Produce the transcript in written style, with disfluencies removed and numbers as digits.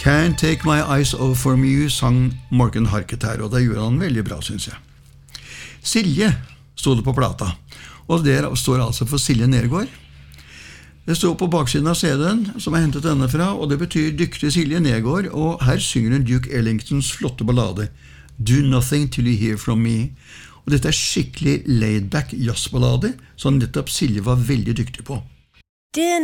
Can't Take My Eyes Off From You sang Morgan Harket her, og det gjorde han veldig bra, synes jeg. Silje stod det på plata, og det står altså for Silje Nergård. Det står på baksiden av CD-en, som jeg hentet denne fra, og det betyr dyktig Silje Nergård, og her synger hun Duke Ellingtons flotte ballade, Do Nothing Till You Hear From Me. Og dette skikkelig laid-back jazzballade, som nettopp Silje var veldig dyktig på.